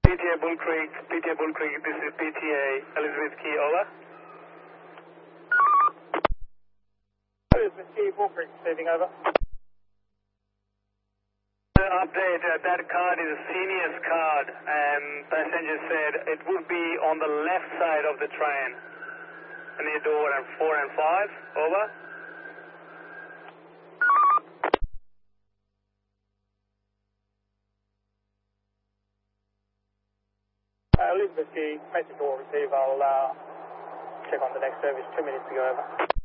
PTA Bull Creek, this is PTA Elizabeth Key, over. Elizabeth Key, Bull Creek, receiving, over. Update, that card is a senior's card, and passenger said it would be on the left side of the train, near door 4 and 5, over. Elizabeth Key, message will receive. I'll check on the next service 2 minutes ago, over.